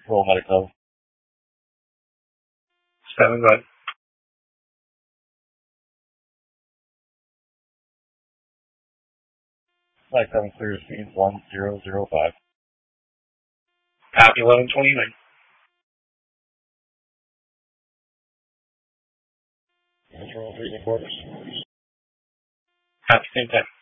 Roll medical. Standing by. Flight 7 clear speed 1005. Copy 1129. Control 3 quarters. Copy same time.